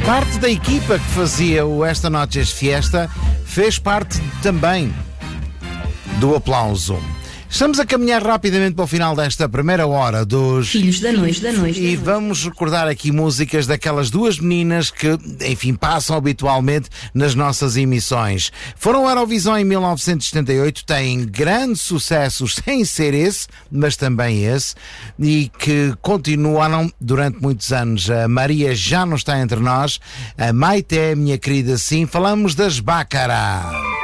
Parte da equipa que fazia o Esta Noche es Fiesta fez parte também do aplauso. Estamos a caminhar rapidamente para o final desta primeira hora dos Filhos da Noite. E vamos recordar aqui músicas daquelas duas meninas que, enfim, passam habitualmente nas nossas emissões. Foram ao Eurovisão em 1978, têm grandes sucessos, sem ser esse, mas também esse, e que continuaram durante muitos anos. A Maria já não está entre nós, a Maite, minha querida, sim. Falamos das Baccara.